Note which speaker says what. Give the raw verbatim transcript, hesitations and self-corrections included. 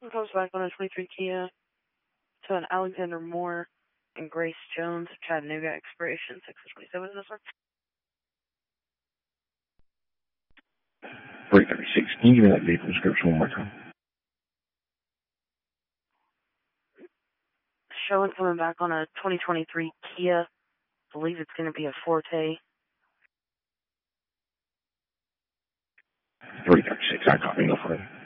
Speaker 1: It comes back on a twenty-three Kia to an Alexander Moore and Grace Jones, Chattanooga, expiration six of twenty-seven in this one.
Speaker 2: three thirty-six, can you give me that vehicle description one more time?
Speaker 1: Showing coming back on a twenty twenty-three Kia. I believe it's going to be a Forte.
Speaker 2: three thirty-six, I copy, no further.